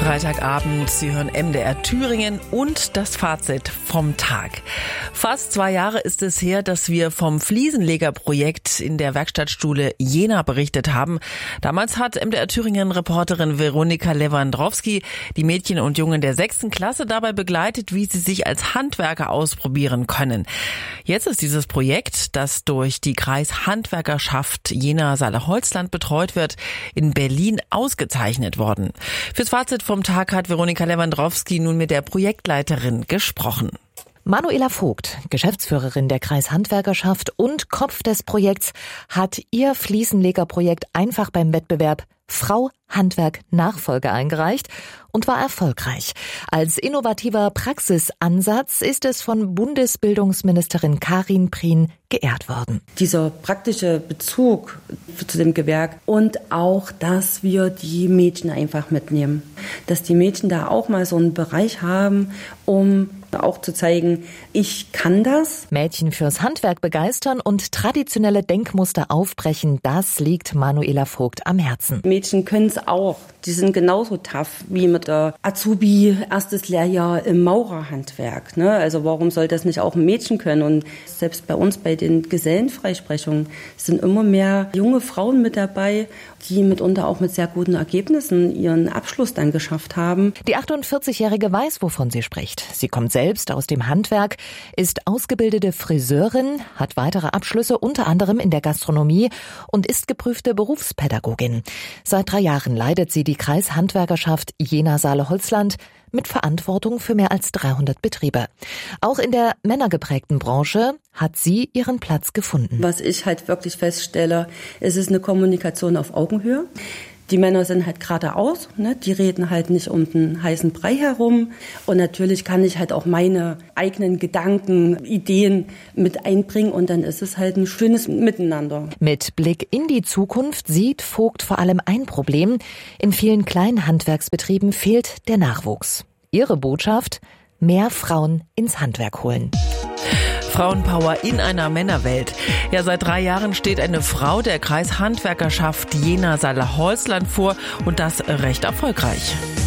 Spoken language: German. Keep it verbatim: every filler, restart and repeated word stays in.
Freitagabend, Sie hören M D R Thüringen und das Fazit vom Tag. Fast zwei Jahre ist es her, dass wir vom Fliesenlegerprojekt in der Werkstattschule Jena berichtet haben. Damals hat M D R Thüringen-Reporterin Veronika Lewandowski die Mädchen und Jungen der sechsten Klasse dabei begleitet, wie sie sich als Handwerker ausprobieren können. Jetzt ist dieses Projekt, das durch die Kreishandwerkerschaft Jena-Saale-Holzland betreut wird, in Berlin ausgezeichnet worden. Fürs Fazit vom Tag hat Veronika Lewandowski nun mit der Projektleiterin gesprochen. Manuela Vogt, Geschäftsführerin der Kreishandwerkerschaft und Kopf des Projekts, hat ihr Fliesenlegerprojekt einfach beim Wettbewerb Frau Handwerk Nachfolge eingereicht und war erfolgreich. Als innovativer Praxisansatz ist es von Bundesbildungsministerin Karin Prien geehrt worden. Dieser praktische Bezug zu dem Gewerk und auch, dass wir die Mädchen einfach mitnehmen. Dass die Mädchen da auch mal so einen Bereich haben, um auch zu zeigen, ich kann das. Mädchen fürs Handwerk begeistern und traditionelle Denkmuster aufbrechen, das liegt Manuela Vogt am Herzen. Mädchen können es auch. Die sind genauso tough wie mit der Azubi, erstes Lehrjahr im Maurerhandwerk. Ne? Also warum soll das nicht auch ein Mädchen können? Und selbst bei uns bei den Gesellenfreisprechungen sind immer mehr junge Frauen mit dabei, die mitunter auch mit sehr guten Ergebnissen ihren Abschluss dann geschafft haben. Die achtundvierzigjährige weiß, wovon sie spricht. Sie kommt selbst aus dem Handwerk, ist ausgebildete Friseurin, hat weitere Abschlüsse unter anderem in der Gastronomie und ist geprüfte Berufspädagogin. Seit drei Jahren leitet sie die Kreishandwerkerschaft Jena-Saale-Holzland mit Verantwortung für mehr als dreihundert Betriebe. Auch in der männergeprägten Branche hat sie ihren Platz gefunden. Was ich halt wirklich feststelle, es ist eine Kommunikation auf Augenhöhe. Die Männer sind halt geradeaus, ne? Die reden halt nicht um den heißen Brei herum. Und natürlich kann ich halt auch meine eigenen Gedanken, Ideen mit einbringen und dann ist es halt ein schönes Miteinander. Mit Blick in die Zukunft sieht Vogt vor allem ein Problem. In vielen kleinen Handwerksbetrieben fehlt der Nachwuchs. Ihre Botschaft: mehr Frauen ins Handwerk holen. Frauenpower in einer Männerwelt. Ja, seit drei Jahren steht eine Frau der Kreishandwerkerschaft Jena-Saale-Holzland vor und das recht erfolgreich.